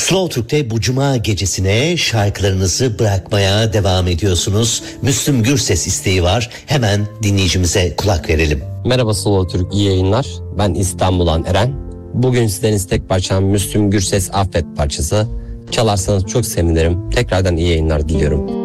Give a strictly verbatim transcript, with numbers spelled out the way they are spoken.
Slow Türk'te bu cuma gecesine şarkılarınızı bırakmaya devam ediyorsunuz. Müslüm Gürses isteği var. Hemen dinleyicimize kulak verelim. Merhaba Slow Türk, iyi yayınlar. Ben İstanbul'dan Eren. Bugün sizden istek parçam Müslüm Gürses Affet parçası. Çalarsanız çok sevinirim. Tekrardan iyi yayınlar diliyorum.